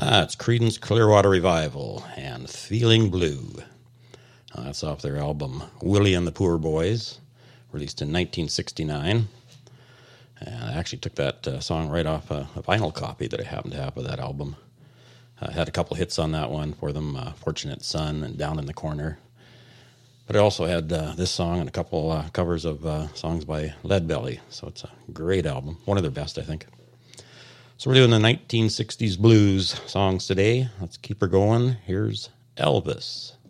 It's Creedence Clearwater Revival and Feeling Blue. That's off their album Willie and the Poor Boys, released in 1969. And I actually took that song right off a vinyl copy that I happened to have of that album. I had a couple hits on that one for them, Fortunate Son and Down in the Corner. But I also had this song and a couple covers of songs by Leadbelly. So it's a great album, one of their best, I think. So we're doing the 1960s blues songs today. Let's keep her going. Here's Elvis.